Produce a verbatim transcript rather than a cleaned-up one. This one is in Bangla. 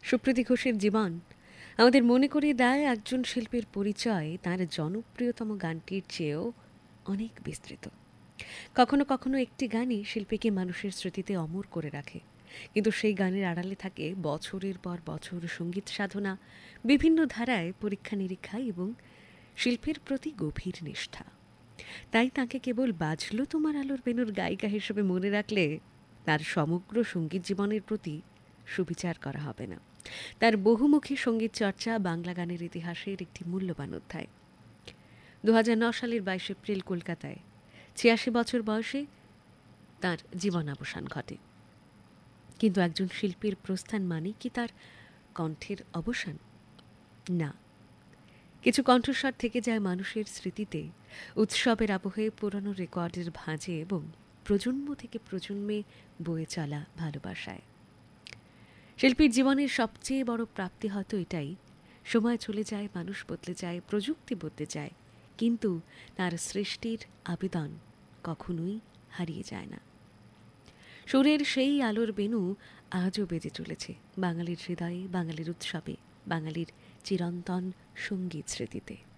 সুপ্রীতি ঘোষের জীবন আমাদের মনে করিয়ে দেয় একজন শিল্পীর পরিচয় তার জনপ্রিয়তম গানটির চেয়েও অনেক বিস্তৃত। কখনো কখনো একটি গানই শিল্পীকে মানুষের স্মৃতিতে অমর করে রাখে, কিন্তু সেই গানের আড়ালে থাকে বছরের পর বছর সঙ্গীত সাধনা, বিভিন্ন ধারায় পরীক্ষা নিরীক্ষা এবং শিল্পের প্রতি গভীর নিষ্ঠা। তাই তাকে কেবল বাজলো তোমার আলোর বেনুর গায়িকা হিসেবে মনে রাখলে তার সমগ্র সঙ্গীত জীবনের প্রতি সুবিচার করা হবে না। তার বহুমুখী সঙ্গীত চর্চা বাংলা গানের ইতিহাসের একটি মূল্যবান অধ্যায়। দু হাজার ন সালের বাইশ এপ্রিল কলকাতায় ছিয়াশি বছর বয়সে তার জীবনাবসান ঘটে। কিন্তু একজন শিল্পীর প্রস্থান মানে কি তার কণ্ঠের অবসান? না, কিছু কণ্ঠস্বর থেকে যায় মানুষের স্মৃতিতে, উৎসবের আবহে পুরনো রেকর্ডের ভাঁজে এবং প্রজন্ম থেকে প্রজন্মে বয়ে চলা ভালোবাসায়। শিল্পীর জীবনের সবচেয়ে বড় প্রাপ্তি হয়তো এটাই, সময় চলে যায়, মানুষ বদলে যায়, প্রযুক্তি বদলে যায়, কিন্তু তার সৃষ্টির আবেদন কখনোই হারিয়ে যায় না। সুরের সেই আলোর বেণু আজও বেজে চলেছে বাঙালির হৃদয়ে, বাঙালির উৎসবে, বাঙালির চিরন্তন সঙ্গীত স্মৃতিতে।